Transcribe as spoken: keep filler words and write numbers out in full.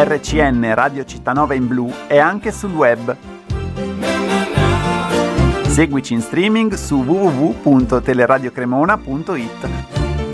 R C N Radio Cittanova in blu è anche sul web. Seguici in streaming su w w w punto teleradiocremona punto it.